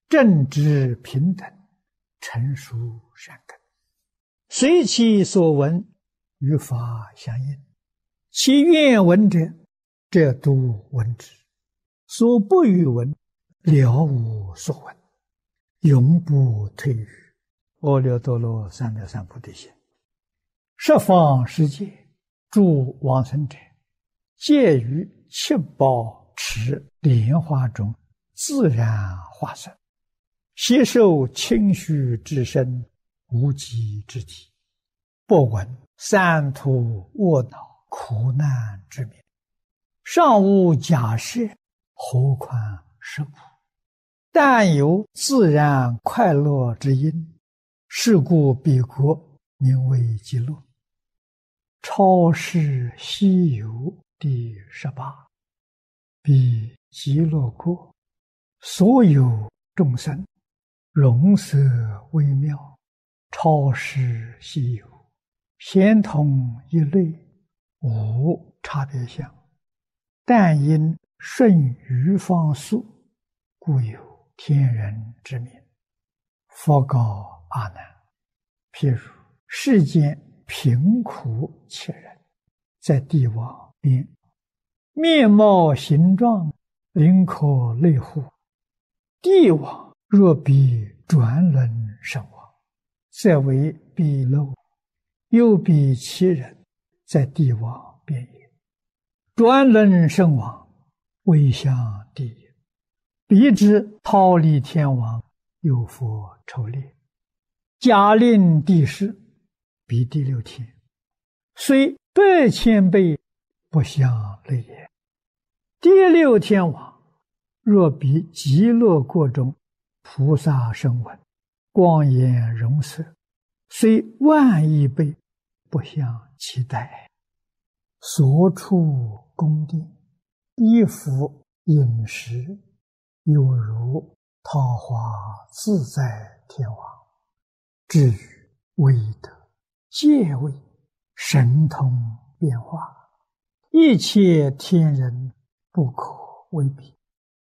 正直平等，成熟善根，随其所闻，与法相应。其愿闻者，则度闻之；所不欲闻，了无所闻，永不退于阿耨多罗三藐三菩提心。十方世界诸往生者，皆于七宝池莲花中自然化身，悉受清虚之身，无极之体，不闻三途卧恼苦难之名，尚无假设，何况实苦？但有自然快乐之因，是故彼国名为极乐。超世西游第18，彼极乐国所有众生，容色微妙，超世西游，咸同一类，无差别相，但因顺于方速，故有天人之名。佛告阿难：譬如世间贫苦切人，在地网边，面貌形状，灵可类乎？地网若比转轮身亡，则为彼漏；又比其人，在地网边也。转轮身亡，未向地也。彼之忉利天王，有佛筹列，假令地势，彼第六天，虽8,000倍，不相类也。第六天王，若比极乐国中菩萨声闻，光颜容色，虽10000亿倍，不相期待。所处宫殿，衣服饮食，有如桃花自在天王。至于威德、戒位、神通变化，一切天人不可为比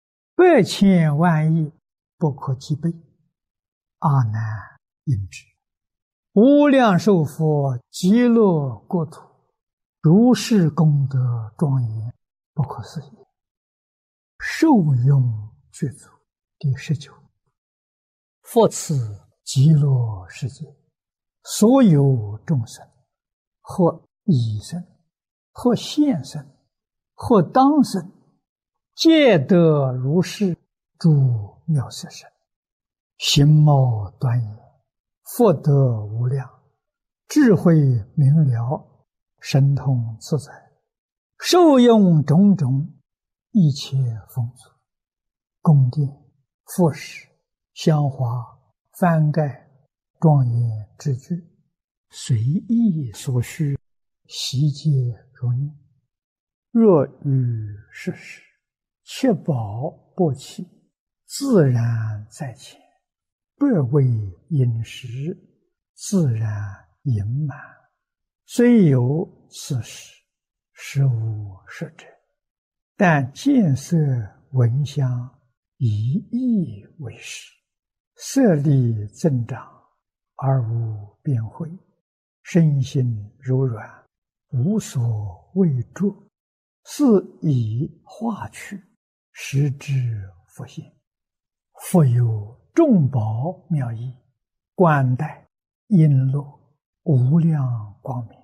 ，8,000万亿不可计备。阿难应知，无量寿佛极乐国土，如是功德庄严，不可思议。受用具足第19。佛此极乐世界，所有众生，或已生，或现生，或当生，皆得如是诸妙色身，形貌端严，福德无量，智慧明了，神通自在，受用种种一切丰足，宫殿、服饰、香花、幡盖、庄严之具，随意所需，悉皆如念。若于世时，七宝钵器自然在前，8位饮食自然盈满，虽有此时，实无实者。但见色闻香，以意为食，色力增长，而无边慧，身心柔软，无所畏著，是以化去，实之佛性。复有众宝妙义，冠带璎珞，无量光明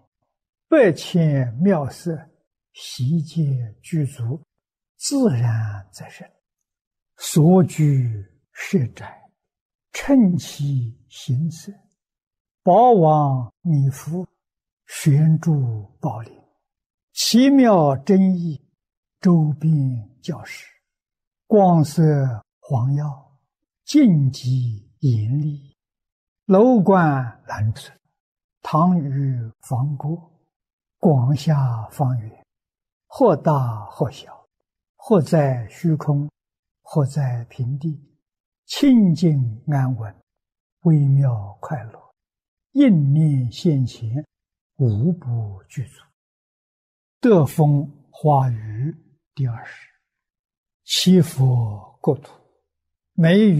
，8,000妙色，悉皆具足，自然在身。所居舍宅，称其形色，宝王弥覆，悬诸宝林，奇妙真义，周边教室，光色黄耀，净极严厉，楼观蓝色，堂宇房郭，广厦方圆，或大或小，或在虚空，或在平地，清净安稳，微妙快乐，应念现前，无不具足。得风花雨第20。七佛国土，每